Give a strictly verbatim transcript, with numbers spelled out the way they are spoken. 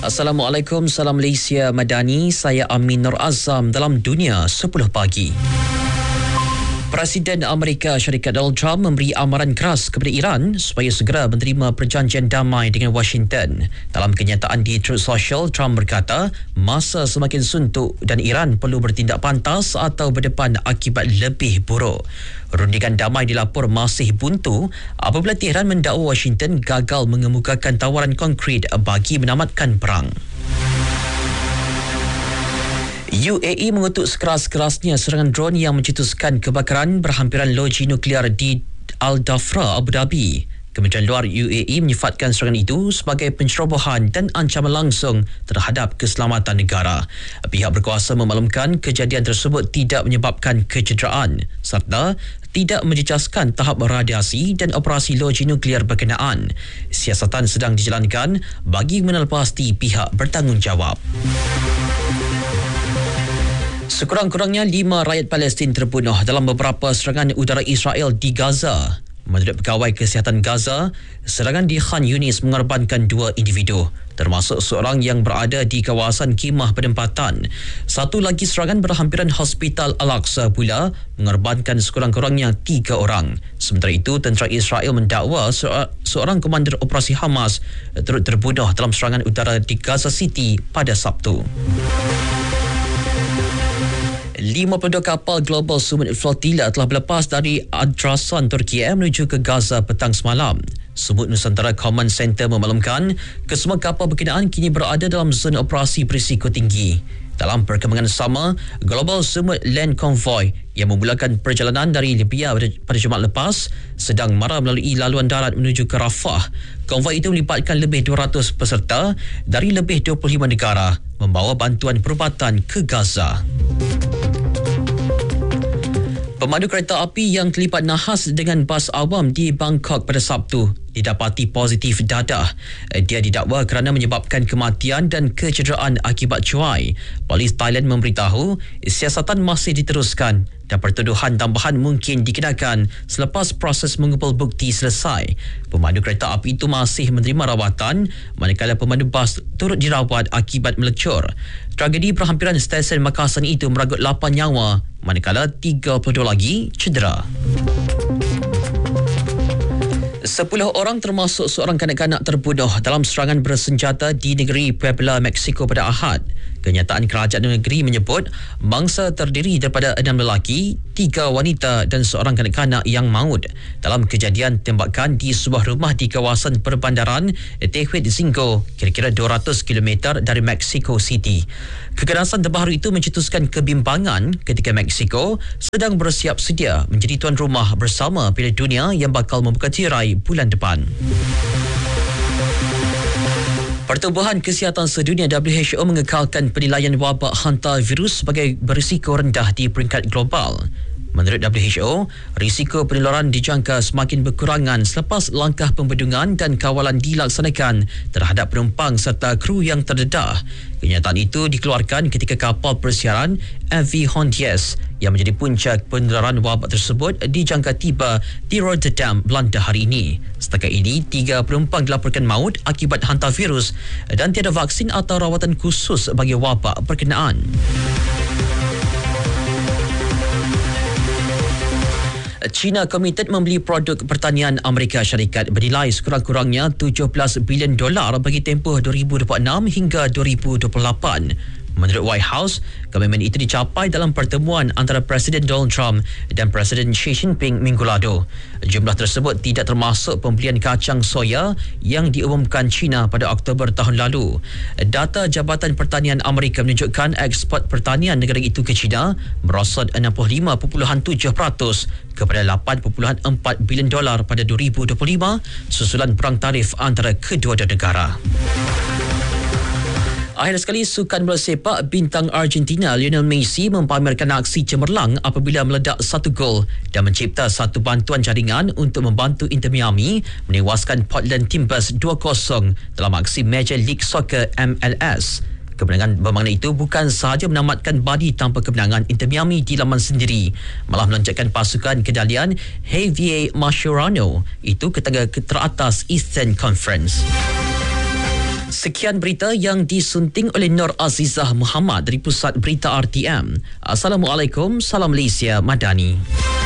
Assalamualaikum, salam Malaysia Madani. Saya Amin Nur Azam dalam Dunia sepuluh pagi. Presiden Amerika Syarikat Donald Trump memberi amaran keras kepada Iran supaya segera menerima perjanjian damai dengan Washington. Dalam kenyataan di Truth Social, Trump berkata masa semakin suntuk dan Iran perlu bertindak pantas atau berdepan akibat lebih buruk. Rundingan damai dilapor masih buntu apabila Tehran mendakwa Washington gagal mengemukakan tawaran konkret bagi menamatkan perang. U A E mengutuk sekeras-kerasnya serangan drone yang mencetuskan kebakaran berhampiran loji nuklear di Al-Dhafra, Abu Dhabi. Kementerian Luar U A E menyifatkan serangan itu sebagai pencerobohan dan ancaman langsung terhadap keselamatan negara. Pihak berkuasa memaklumkan kejadian tersebut tidak menyebabkan kecederaan serta tidak menjejaskan tahap radiasi dan operasi loji nuklear berkenaan. Siasatan sedang dijalankan bagi menepasti pihak bertanggungjawab. Sekurang-kurangnya lima rakyat Palestin terbunuh dalam beberapa serangan udara Israel di Gaza. Menurut Pegawai Kesihatan Gaza, serangan di Khan Yunis mengorbankan dua individu, termasuk seorang yang berada di kawasan khemah penempatan. Satu lagi serangan berhampiran Hospital Al-Aqsa pula mengorbankan sekurang-kurangnya tiga orang. Sementara itu, tentera Israel mendakwa seorang komander operasi Hamas turut terbunuh dalam serangan udara di Gaza City pada Sabtu. lima puluh dua kapal Global Sumut Flotilla telah berlepas dari Adrasan, Turki menuju ke Gaza petang semalam. Sumut Nusantara Command Center memaklumkan kesemua kapal berkenaan kini berada dalam zona operasi berisiko tinggi. Dalam perkembangan sama, Global Sumut Land Convoy yang memulakan perjalanan dari Libya pada Jumaat lepas sedang mara melalui laluan darat menuju ke Rafah. Konvoi itu melibatkan lebih dua ratus peserta dari lebih dua puluh lima negara membawa bantuan perubatan ke Gaza. Pemandu kereta api yang terlibat nahas dengan bas awam di Bangkok pada Sabtu didapati positif dadah. Dia didakwa kerana menyebabkan kematian dan kecederaan akibat cuai. Polis Thailand memberitahu siasatan masih diteruskan dan pertuduhan tambahan mungkin dikenakan selepas proses mengumpul bukti selesai. Pemandu kereta api itu masih menerima rawatan manakala pemandu bas turut dirawat akibat melecur. Tragedi perhampiran stesen Makassar itu meragut lapan nyawa manakala tiga puluh dua lagi cedera. Sepuluh orang termasuk seorang kanak-kanak terbunuh dalam serangan bersenjata di negeri Puebla, Mexico pada Ahad. Kenyataan kerajaan negeri menyebut mangsa terdiri daripada enam lelaki, tiga wanita dan seorang kanak-kanak yang maut dalam kejadian tembakan di sebuah rumah di kawasan perbandaran Tehuetzingo, kira-kira dua ratus kilometer dari Mexico City. Kekerasan terbaru itu mencetuskan kebimbangan ketika Mexico sedang bersiap sedia menjadi tuan rumah bersama Piala Dunia yang bakal membuka tirai bulan depan. Pertubuhan Kesihatan Sedunia W H O mengekalkan penilaian wabak hantavirus sebagai berisiko rendah di peringkat global. Menurut W H O, risiko penularan dijangka semakin berkurangan selepas langkah pembendungan dan kawalan dilaksanakan terhadap penumpang serta kru yang terdedah. Kenyataan itu dikeluarkan ketika kapal persiaran M V Hondies yang menjadi puncak penularan wabak tersebut dijangka tiba di Rotterdam, Belanda hari ini. Setakat ini, tiga penumpang dilaporkan maut akibat hantavirus dan tiada vaksin atau rawatan khusus bagi wabak berkenaan. China komited membeli produk pertanian Amerika Syarikat bernilai sekurang-kurangnya tujuh belas bilion dolar bagi tempoh dua ribu dua puluh enam hingga dua ribu dua puluh lapan. Menurut White House, komitmen itu dicapai dalam pertemuan antara Presiden Donald Trump dan Presiden Xi Jinping minggu lalu. Jumlah tersebut tidak termasuk pembelian kacang soya yang diumumkan China pada Oktober tahun lalu. Data Jabatan Pertanian Amerika menunjukkan ekspor pertanian negara itu ke China merosot enam puluh lima perpuluhan tujuh peratus kepada lapan perpuluhan empat bilion dolar pada dua ribu dua puluh lima susulan perang tarif antara kedua-dua negara. Akhir sekali, sukan bola sepak bintang Argentina Lionel Messi mempamerkan aksi cemerlang apabila meledak satu gol dan mencipta satu bantuan jaringan untuk membantu Inter Miami menewaskan Portland Timbers dua kosong dalam aksi Major League Soccer M L S. Kemenangan bermakna itu bukan sahaja menamatkan badi tanpa kemenangan Inter Miami di laman sendiri, malah melonjakkan pasukan kedalian Javier Mascherano itu ke tangga teratas Eastern Conference. Sekian berita yang disunting oleh Nur Azizah Muhammad dari Pusat Berita R T M. Assalamualaikum, salam Malaysia Madani.